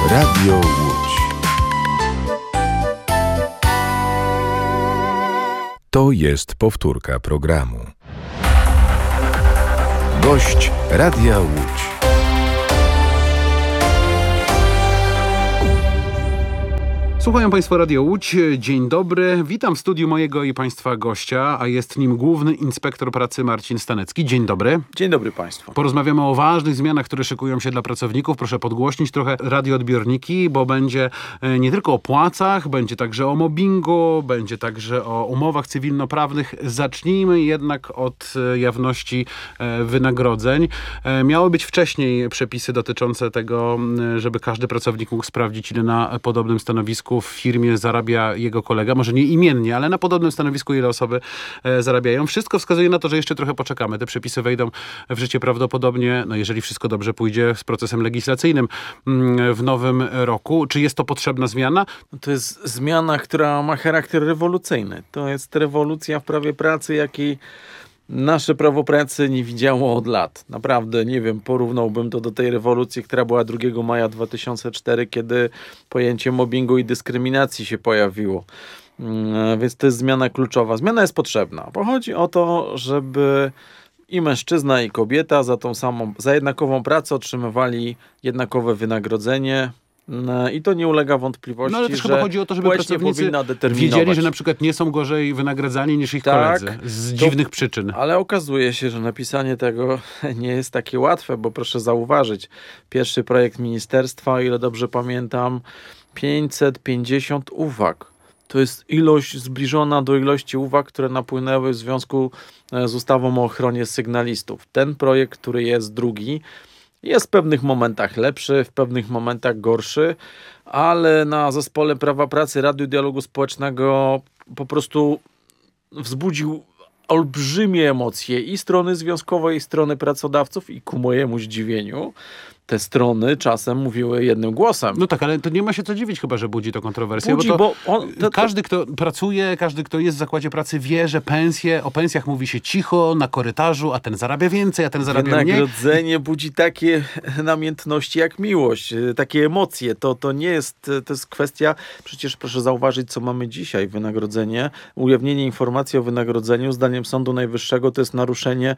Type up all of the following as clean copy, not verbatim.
Radio Łódź. To jest powtórka programu. Gość Radia Łódź. Słuchają Państwo Radio Łódź. Dzień dobry. Witam w studiu mojego i Państwa gościa, a jest nim główny inspektor pracy Marcin Stanecki. Dzień dobry. Dzień dobry Państwu. Porozmawiamy o ważnych zmianach, które szykują się dla pracowników. Proszę podgłośnić trochę radioodbiorniki, bo będzie nie tylko o płacach, będzie także o mobbingu, będzie także o umowach cywilnoprawnych. Zacznijmy jednak od jawności wynagrodzeń. Miały być wcześniej przepisy dotyczące tego, żeby każdy pracownik mógł sprawdzić, ile na podobnym stanowisku w firmie zarabia jego kolega, może nie imiennie, ale na podobnym stanowisku ile osoby zarabiają. Wszystko wskazuje na to, że jeszcze trochę poczekamy. Te przepisy wejdą w życie prawdopodobnie, jeżeli wszystko dobrze pójdzie, z procesem legislacyjnym w nowym roku. Czy jest to potrzebna zmiana? To jest zmiana, która ma charakter rewolucyjny. To jest rewolucja w prawie pracy, jakiej nasze prawo pracy nie widziało od lat. Naprawdę, nie wiem, porównałbym to do tej rewolucji, która była 2 maja 2004, kiedy pojęcie mobbingu i dyskryminacji się pojawiło. Więc to jest zmiana kluczowa. Zmiana jest potrzebna, bo chodzi o to, żeby i mężczyzna, i kobieta za jednakową pracę otrzymywali jednakowe wynagrodzenie. I to nie ulega wątpliwości, ale też chyba chodzi o to, żeby pracownicy wiedzieli, że na przykład nie są gorzej wynagradzani niż ich koledzy z dziwnych przyczyn. Ale okazuje się, że napisanie tego nie jest takie łatwe, bo proszę zauważyć, pierwszy projekt ministerstwa, o ile dobrze pamiętam, 550 uwag. To jest ilość zbliżona do ilości uwag, które napłynęły w związku z ustawą o ochronie sygnalistów. Ten projekt, który jest drugi, jest w pewnych momentach lepszy, w pewnych momentach gorszy, ale na Zespole Prawa Pracy Rady Dialogu Społecznego po prostu wzbudził olbrzymie emocje i strony związkowej, i strony pracodawców, i ku mojemu zdziwieniu te strony czasem mówiły jednym głosem. No tak, ale to nie ma się co dziwić chyba, że budzi to kontrowersję. Każdy, kto pracuje, każdy, kto jest w zakładzie pracy, wie, że o pensjach mówi się cicho, na korytarzu, a ten zarabia więcej, a ten zarabia mniej. Wynagrodzenie budzi takie namiętności jak miłość, takie emocje. To nie jest, to jest kwestia, przecież proszę zauważyć, co mamy dzisiaj. Wynagrodzenie, ujawnienie informacji o wynagrodzeniu, zdaniem Sądu Najwyższego, to jest naruszenie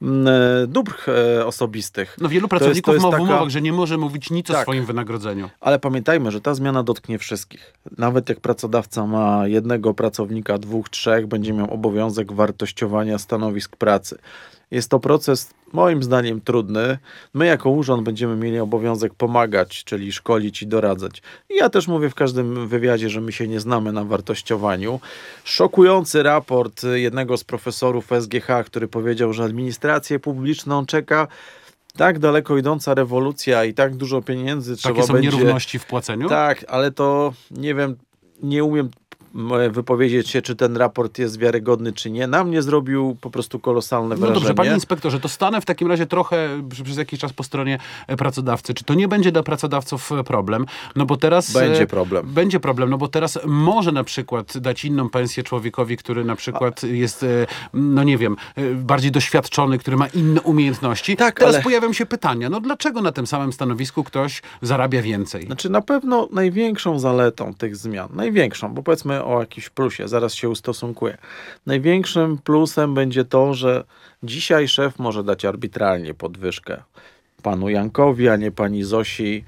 dóbr osobistych. No wielu pracowników ma w umowach, że nie może mówić nic o swoim wynagrodzeniu. Ale pamiętajmy, że ta zmiana dotknie wszystkich. Nawet jak pracodawca ma jednego pracownika, 2, 3, będzie miał obowiązek wartościowania stanowisk pracy. Jest to proces moim zdaniem trudny. My jako urząd będziemy mieli obowiązek pomagać, czyli szkolić i doradzać. I ja też mówię w każdym wywiadzie, że my się nie znamy na wartościowaniu. Szokujący raport jednego z profesorów SGH, który powiedział, że administrację publiczną czeka tak daleko idąca rewolucja i tak dużo pieniędzy trzeba będzie... Takie są nierówności w płaceniu? Tak, ale to nie wiem, nie umiem wypowiedzieć się, czy ten raport jest wiarygodny, czy nie. Na mnie zrobił po prostu kolosalne wrażenie. No dobrze, panie inspektorze, to stanę w takim razie trochę przez jakiś czas po stronie pracodawcy. Czy to nie będzie dla pracodawców problem? No bo teraz... Będzie problem. Będzie problem, no bo teraz może na przykład dać inną pensję człowiekowi, który na przykład jest, no nie wiem, bardziej doświadczony, który ma inne umiejętności. Tak, teraz pojawią się pytania, no dlaczego na tym samym stanowisku ktoś zarabia więcej? Znaczy na pewno największą zaletą tych zmian, bo powiedzmy o jakimś plusie, zaraz się ustosunkuję. Największym plusem będzie to, że dzisiaj szef może dać arbitralnie podwyżkę panu Jankowi, a nie pani Zosi,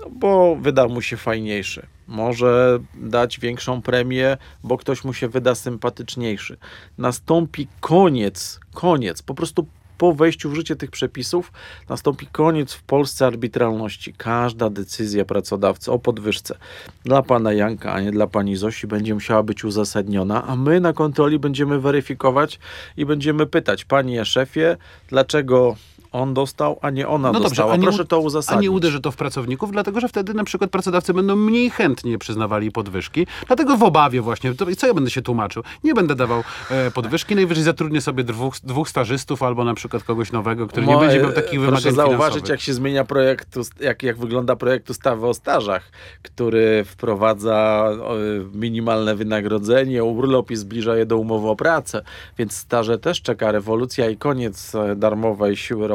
bo wyda mu się fajniejszy. Może dać większą premię, bo ktoś mu się wyda sympatyczniejszy. Nastąpi koniec, po prostu po wejściu w życie tych przepisów nastąpi koniec w Polsce arbitralności. Każda decyzja pracodawcy o podwyżce dla pana Janka, a nie dla pani Zosi będzie musiała być uzasadniona, a my na kontroli będziemy weryfikować i będziemy pytać, panie szefie, dlaczego on dostał, a nie ona dostała. Proszę to uzasadnić. A nie uderzy to w pracowników, dlatego że wtedy na przykład pracodawcy będą mniej chętnie przyznawali podwyżki. Dlatego w obawie właśnie, co ja będę się tłumaczył? Nie będę dawał podwyżki, najwyżej zatrudnię sobie dwóch stażystów albo na przykład kogoś nowego, który nie będzie miał takich wymagań finansowych. Proszę zauważyć, jak się zmienia jak wygląda projekt ustawy o stażach, który wprowadza minimalne wynagrodzenie, urlop i zbliża je do umowy o pracę. Więc staże też czeka rewolucja i koniec darmowej siły roboczej.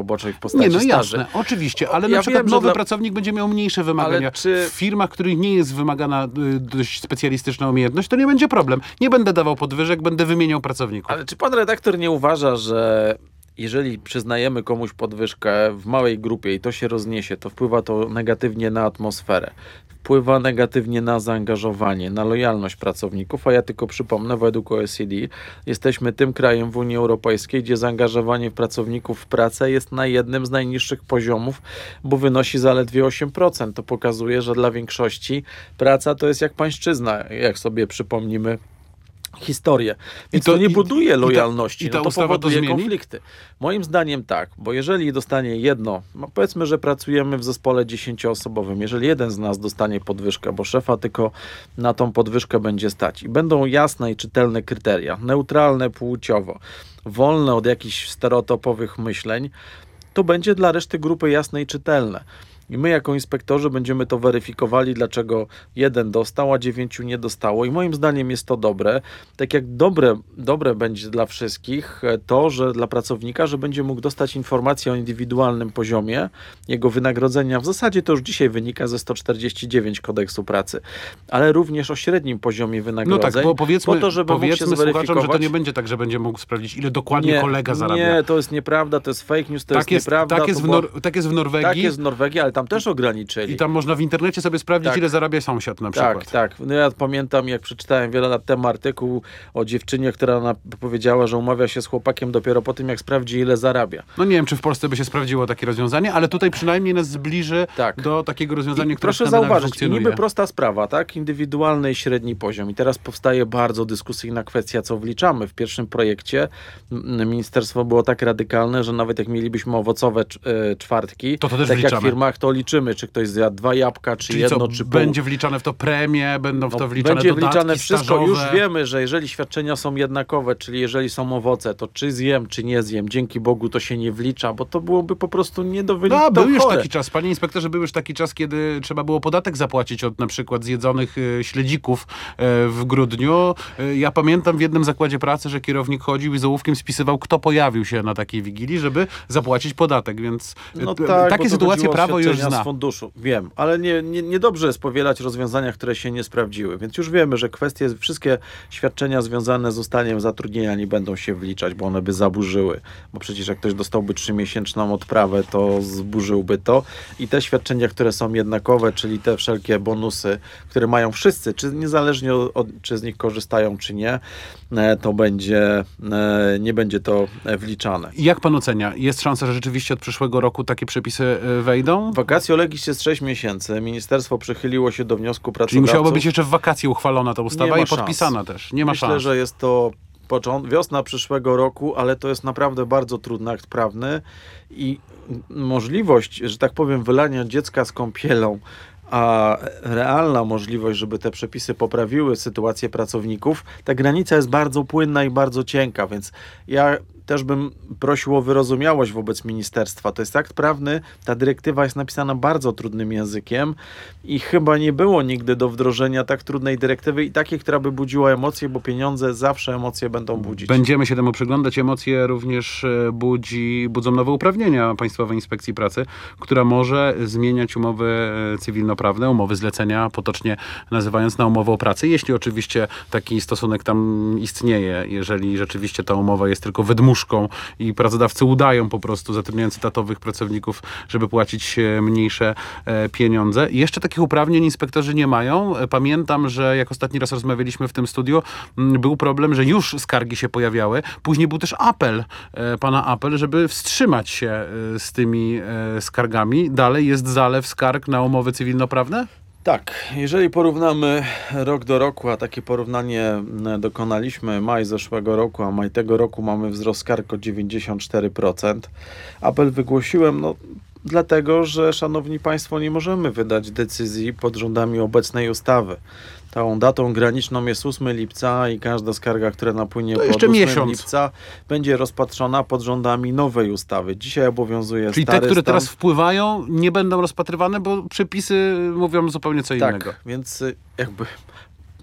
roboczej w postaci Nie, no staży. jasne, oczywiście, ale Ja na przykład wiem, że nowy dla- pracownik będzie miał mniejsze wymagania. Ale czy- W firmach, w których nie jest wymagana dość specjalistyczna umiejętność, to nie będzie problem. Nie będę dawał podwyżek, będę wymieniał pracowników. Ale czy pan redaktor nie uważa, że jeżeli przyznajemy komuś podwyżkę w małej grupie i to się rozniesie, to wpływa to negatywnie na atmosferę, wpływa negatywnie na zaangażowanie, na lojalność pracowników, a ja tylko przypomnę, według OECD jesteśmy tym krajem w Unii Europejskiej, gdzie zaangażowanie pracowników w pracę jest na jednym z najniższych poziomów, bo wynosi zaledwie 8%. To pokazuje, że dla większości praca to jest jak pańszczyzna, jak sobie przypomnimy historię. Więc to nie buduje lojalności, i ta no to ustawa to powoduje zmieni? konflikty. Moim zdaniem tak, bo jeżeli dostanie jedno, no powiedzmy, że pracujemy w zespole 10-osobowym, jeżeli jeden z nas dostanie podwyżkę, bo szefa tylko na tą podwyżkę będzie stać i będą jasne i czytelne kryteria, neutralne płciowo, wolne od jakichś stereotypowych myśleń, to będzie dla reszty grupy jasne i czytelne. I my jako inspektorzy będziemy to weryfikowali, dlaczego jeden dostał, a 9 nie dostało. I moim zdaniem jest to dobre. Tak jak dobre będzie dla wszystkich to, że dla pracownika, że będzie mógł dostać informację o indywidualnym poziomie jego wynagrodzenia. W zasadzie to już dzisiaj wynika ze 149 kodeksu pracy, ale również o średnim poziomie No wynagrodzeń. tak, bo powiedzmy, po to, żeby mógł się powiedzmy słuchaczom, że to zweryfikować. nie będzie tak, że będzie mógł sprawdzić, ile dokładnie kolega zarabia. Nie, to jest nieprawda, to jest fake news, to tak jest nieprawda. tak jest, to było- tak jest w Norwegii. tak jest w Norwegii, ale tam też ograniczyli. I tam można w internecie sobie sprawdzić, Tak. ile zarabia sąsiad na przykład. Tak, tak. No ja pamiętam, jak przeczytałem wiele lat temu artykuł o dziewczynie, która powiedziała, że umawia się z chłopakiem dopiero po tym, jak sprawdzi, ile zarabia. No nie wiem, czy w Polsce by się sprawdziło takie rozwiązanie, ale tutaj przynajmniej nas zbliży Tak. do takiego rozwiązania, I które proszę w Skandynawii zauważyć, funkcjonuje. niby prosta sprawa, tak? Indywidualny i średni poziom. I teraz powstaje bardzo dyskusyjna kwestia, co wliczamy. W pierwszym projekcie ministerstwo było tak radykalne, że nawet jak mielibyśmy owocowe czwartki, To też tak jak wliczamy. w firmach, to liczymy, czy ktoś zjadł 2 jabłka, czy Czyli jedno, co, czy pół. będzie wliczane w to premie, będą w to wliczane Będzie dodatki wliczane wszystko. stażowe. Już wiemy, że jeżeli świadczenia są jednakowe, czyli jeżeli są owoce, to czy zjem, czy nie zjem, dzięki Bogu to się nie wlicza, bo to byłoby po prostu nie do wyliczenia. No, był już taki czas, panie inspektorze, był już taki czas, kiedy trzeba było podatek zapłacić od na przykład zjedzonych śledzików w grudniu. Ja pamiętam w jednym zakładzie pracy, że kierownik chodził i z ołówkiem spisywał, kto pojawił się na takiej wigilii, żeby zapłacić podatek, więc No tak, takie bo to sytuacje chodziło o prawo już świadczenia zna. z funduszu. Wiem, ale niedobrze jest powielać rozwiązania, które się nie sprawdziły. Więc już wiemy, że wszystkie świadczenia związane z ustaniem zatrudnienia nie będą się wliczać, bo one by zaburzyły. Bo przecież jak ktoś dostałby 3-miesięczną odprawę, to zburzyłby to. I te świadczenia, które są jednakowe, czyli te wszelkie bonusy, które mają wszyscy, czy niezależnie czy z nich korzystają, czy nie, to nie będzie to wliczane. Jak pan ocenia? Jest szansa, że rzeczywiście od przyszłego roku takie przepisy wejdą? Vacatio legis jest 6 miesięcy. Ministerstwo przychyliło się do wniosku Czyli pracodawców. musiałoby być jeszcze w wakacje uchwalona ta Nie ustawa ma i szans. podpisana też. Nie ma Myślę, szans. że jest to wiosna przyszłego roku, ale to jest naprawdę bardzo trudny akt prawny i możliwość, że tak powiem, wylania dziecka z kąpielą, a realna możliwość, żeby te przepisy poprawiły sytuację pracowników, ta granica jest bardzo płynna i bardzo cienka, więc ja też bym prosił o wyrozumiałość wobec ministerstwa. To jest akt prawny, ta dyrektywa jest napisana bardzo trudnym językiem i chyba nie było nigdy do wdrożenia tak trudnej dyrektywy i takiej, która by budziła emocje, bo pieniądze zawsze emocje będą budzić. Będziemy się temu przyglądać. Emocje również budzą nowe uprawnienia Państwowej Inspekcji Pracy, która może zmieniać umowy cywilnoprawne, umowy zlecenia, potocznie nazywając, na umowę o pracę. Jeśli oczywiście taki stosunek tam istnieje, jeżeli rzeczywiście ta umowa jest tylko wydmuszką i pracodawcy udają po prostu, zatrudniając etatowych pracowników, żeby płacić mniejsze pieniądze. I jeszcze takich uprawnień inspektorzy nie mają. Pamiętam, że jak ostatni raz rozmawialiśmy w tym studiu, był problem, że już skargi się pojawiały. Później był też pana apel, żeby wstrzymać się z tymi skargami. Dalej jest zalew skarg na umowy cywilnoprawne? Tak, jeżeli porównamy rok do roku, a takie porównanie dokonaliśmy maj zeszłego roku, a maj tego roku mamy wzrost skarg o 94%. Apel wygłosiłem, dlatego, że szanowni państwo, nie możemy wydać decyzji pod rządami obecnej ustawy. Tą datą graniczną jest 8 lipca i każda skarga, która napłynie pod jeszcze 8 miesiąc. lipca będzie rozpatrzona pod rządami nowej ustawy. Dzisiaj obowiązuje Czyli stary te, które stan. teraz wpływają, nie będą rozpatrywane, bo przepisy mówią zupełnie co innego. Tak, więc jakby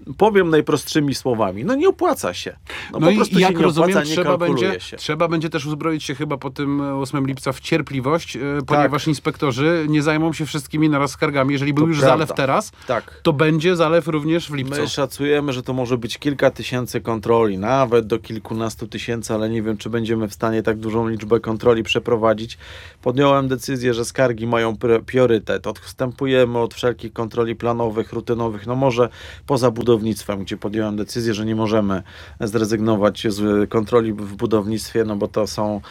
powiem najprostszymi słowami, no nie opłaca się. No po i prostu jak się nie rozumiem, opłaca, nie kalkuluje się. trzeba będzie też uzbroić się chyba po tym 8 lipca w cierpliwość, ponieważ inspektorzy nie zajmą się wszystkimi naraz skargami. Jeżeli był już prawda. zalew teraz, Tak. to będzie zalew również w lipcu. My szacujemy, że to może być kilka tysięcy kontroli, nawet do kilkunastu tysięcy, ale nie wiem, czy będziemy w stanie tak dużą liczbę kontroli przeprowadzić. Podjąłem decyzję, że skargi mają priorytet. Odstępujemy od wszelkich kontroli planowych, rutynowych, no może poza budownictwem, gdzie podjąłem decyzję, że nie możemy zrezygnować z kontroli w budownictwie, no bo to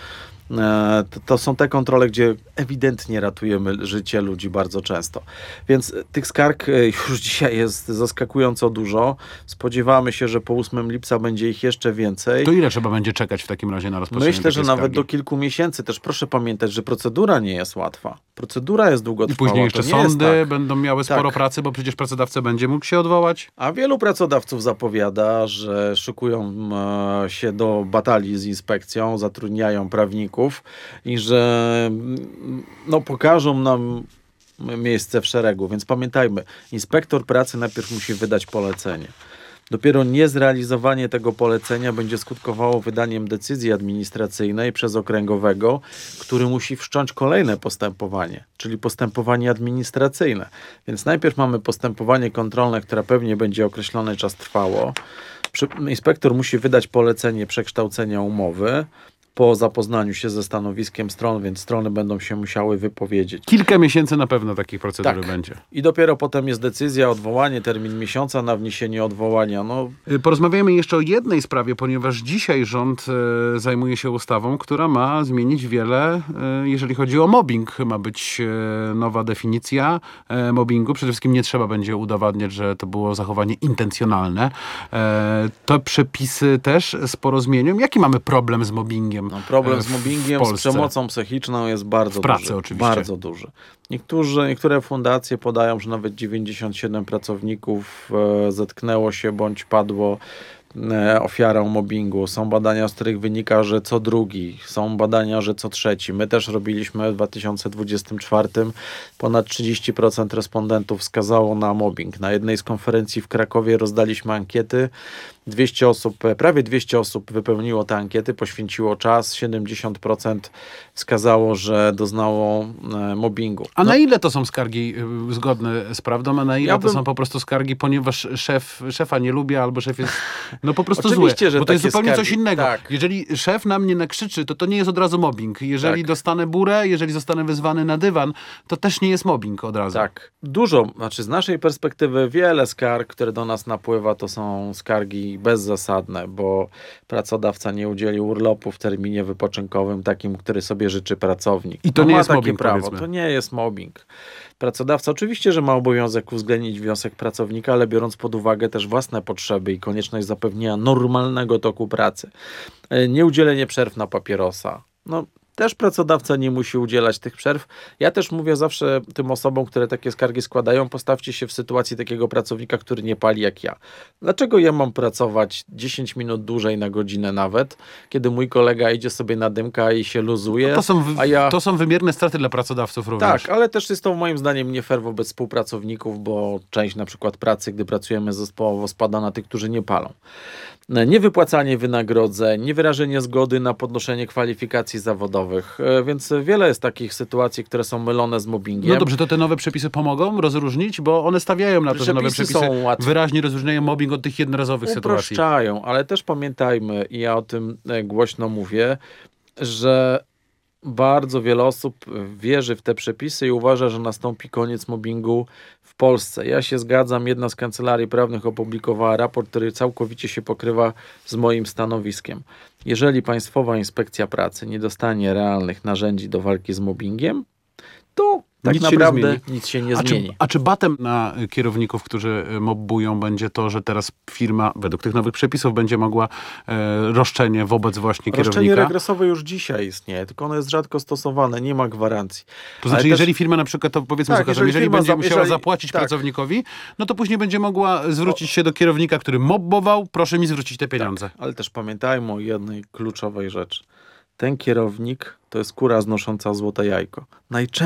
są te kontrole, gdzie ewidentnie ratujemy życie ludzi bardzo często. Więc tych skarg już dzisiaj jest zaskakująco dużo. Spodziewamy się, że po 8 lipca będzie ich jeszcze więcej. To ile trzeba będzie czekać w takim razie na rozpoczęcie Myślę, że takiej nawet skargi? do kilku miesięcy. Też proszę pamiętać, że procedura nie jest łatwa. Procedura jest I długotrwała. później jeszcze To nie jest sądy tak. będą miały sporo Tak. pracy, bo przecież pracodawca będzie mógł się odwołać. A wielu pracodawców zapowiada, że szykują się do batalii z inspekcją, zatrudniają prawników i że pokażą nam miejsce w szeregu. Więc pamiętajmy, inspektor pracy najpierw musi wydać polecenie. Dopiero niezrealizowanie tego polecenia będzie skutkowało wydaniem decyzji administracyjnej przez okręgowego, który musi wszcząć kolejne postępowanie, czyli postępowanie administracyjne. Więc najpierw mamy postępowanie kontrolne, które pewnie będzie określony czas trwało. Inspektor musi wydać polecenie przekształcenia umowy po zapoznaniu się ze stanowiskiem stron, więc strony będą się musiały wypowiedzieć. Kilka miesięcy na pewno takich procedur Tak. będzie. I dopiero potem jest decyzja, odwołanie, termin miesiąca na wniesienie odwołania. Porozmawiamy jeszcze o jednej sprawie, ponieważ dzisiaj rząd zajmuje się ustawą, która ma zmienić wiele, jeżeli chodzi o mobbing. Ma być nowa definicja mobbingu. Przede wszystkim nie trzeba będzie udowadniać, że to było zachowanie intencjonalne. Te przepisy też sporo zmienią. Jaki mamy problem z mobbingiem? Problem z w mobbingiem, z Polsce? przemocą psychiczną jest bardzo pracy duży. oczywiście. Bardzo duży. Niektóre fundacje podają, że nawet 97 pracowników zetknęło się bądź padło ofiarą mobbingu. Są badania, z których wynika, że co drugi. Są badania, że co trzeci. My też robiliśmy w 2024. Ponad 30% respondentów wskazało na mobbing. Na jednej z konferencji w Krakowie rozdaliśmy ankiety. Prawie 200 osób wypełniło te ankiety, poświęciło czas. 70% wskazało, że doznało mobbingu. A na ile to są skargi zgodne z prawdą, a na ile to są po prostu skargi, ponieważ szefa nie lubi, albo szef jest po prostu Oczywiście, zły. że Bo to jest takie zupełnie skargi, coś innego. tak. Jeżeli szef na mnie nakrzyczy, to nie jest od razu mobbing. Jeżeli dostanę burę, jeżeli zostanę wezwany na dywan, to też nie jest mobbing od razu. Tak. Z naszej perspektywy wiele skarg, które do nas napływa, to są skargi bezzasadne, bo pracodawca nie udzielił urlopu w terminie wypoczynkowym takim, który sobie życzy pracownik. I to nie ma jest takie mobbing, prawo. powiedzmy. To nie jest mobbing. Pracodawca oczywiście, że ma obowiązek uwzględnić wniosek pracownika, ale biorąc pod uwagę też własne potrzeby i konieczność zapewnienia normalnego toku pracy. Nieudzielenie przerw na papierosa. Też pracodawca nie musi udzielać tych przerw. Ja też mówię zawsze tym osobom, które takie skargi składają, postawcie się w sytuacji takiego pracownika, który nie pali jak ja. Dlaczego ja mam pracować 10 minut dłużej na godzinę nawet, kiedy mój kolega idzie sobie na dymka i się luzuje? To są wymierne straty dla pracodawców również. Tak, ale też jest to moim zdaniem nie fair wobec współpracowników, bo część na przykład pracy, gdy pracujemy zespołowo, spada na tych, którzy nie palą. Niewypłacanie wynagrodzeń, niewyrażenie zgody na podnoszenie kwalifikacji zawodowych, więc wiele jest takich sytuacji, które są mylone z mobbingiem. No dobrze, to te nowe przepisy pomogą rozróżnić, bo one stawiają na to, że nowe Przepisy przepisy są łatwe. wyraźnie rozróżniają mobbing od tych jednorazowych sytuacji. Uproszczają, ale też pamiętajmy, i ja o tym głośno mówię, że bardzo wiele osób wierzy w te przepisy i uważa, że nastąpi koniec mobbingu w Polsce. Ja się zgadzam, jedna z kancelarii prawnych opublikowała raport, który całkowicie się pokrywa z moim stanowiskiem. Jeżeli Państwowa Inspekcja Pracy nie dostanie realnych narzędzi do walki z mobbingiem, to tak naprawdę nic się nie zmieni. A czy batem na kierowników, którzy mobbują, będzie to, że teraz firma według tych nowych przepisów będzie mogła roszczenie wobec właśnie Roszczenie kierownika? regresowe już dzisiaj istnieje, tylko ono jest rzadko stosowane, nie ma gwarancji. To znaczy, jeżeli firma na przykład, to powiedzmy, jeżeli będzie musiała zapłacić tak. pracownikowi, no to później będzie mogła zwrócić się do kierownika, który mobbował, proszę mi zwrócić te pieniądze. Tak, ale też pamiętajmy o jednej kluczowej rzeczy. Ten kierownik to jest kura znosząca złote jajko.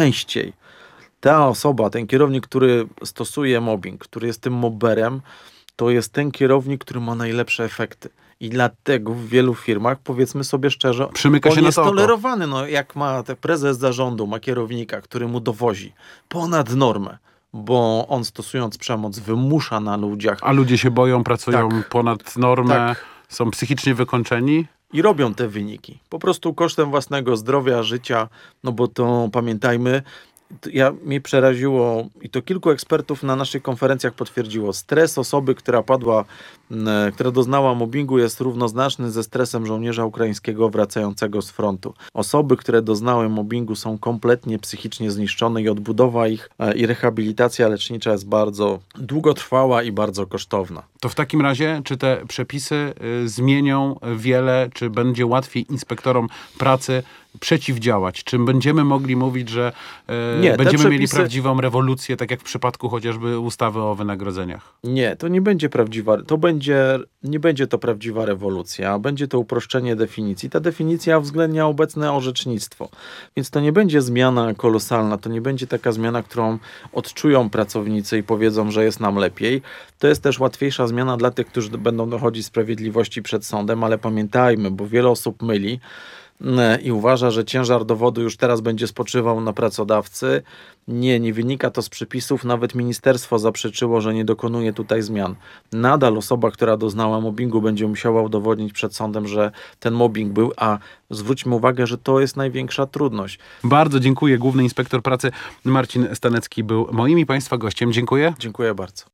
Najczęściej ta osoba, ten kierownik, który stosuje mobbing, który jest tym mobberem, to jest ten kierownik, który ma najlepsze efekty. I dlatego w wielu firmach, powiedzmy sobie szczerze, Przymyka się on na jest to oko. tolerowany. No, jak ma prezes zarządu, ma kierownika, który mu dowozi ponad normę, bo on stosując przemoc wymusza na ludziach A ludzie się boją, pracują Tak. ponad normę, Tak. są psychicznie wykończeni. i robią te wyniki. Po prostu kosztem własnego zdrowia, życia, no bo to pamiętajmy, mnie przeraziło i to kilku ekspertów na naszych konferencjach potwierdziło. Stres osoby, która doznała mobbingu, jest równoznaczny ze stresem żołnierza ukraińskiego wracającego z frontu. Osoby, które doznały mobbingu, są kompletnie psychicznie zniszczone i odbudowa ich i rehabilitacja lecznicza jest bardzo długotrwała i bardzo kosztowna. To w takim razie, czy te przepisy zmienią wiele, czy będzie łatwiej inspektorom pracy przeciwdziałać? Czy będziemy mogli mówić, że Nie, te będziemy mieli przepisy- prawdziwą rewolucję, tak jak w przypadku chociażby ustawy o wynagrodzeniach? Nie, to nie będzie nie będzie to prawdziwa rewolucja, będzie to uproszczenie definicji. Ta definicja uwzględnia obecne orzecznictwo, więc to nie będzie zmiana kolosalna, to nie będzie taka zmiana, którą odczują pracownicy i powiedzą, że jest nam lepiej. To jest też łatwiejsza zmiana dla tych, którzy będą dochodzić sprawiedliwości przed sądem, ale pamiętajmy, bo wiele osób myli i uważa, że ciężar dowodu już teraz będzie spoczywał na pracodawcy. Nie wynika to z przepisów. Nawet ministerstwo zaprzeczyło, że nie dokonuje tutaj zmian. Nadal osoba, która doznała mobbingu, będzie musiała udowodnić przed sądem, że ten mobbing był, a zwróćmy uwagę, że to jest największa trudność. Bardzo dziękuję. Główny inspektor pracy Marcin Stanecki był moim i Państwa gościem. Dziękuję. Dziękuję bardzo.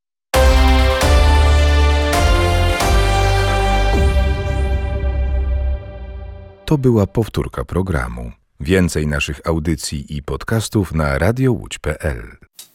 To była powtórka programu. Więcej naszych audycji i podcastów na radiołódź.pl.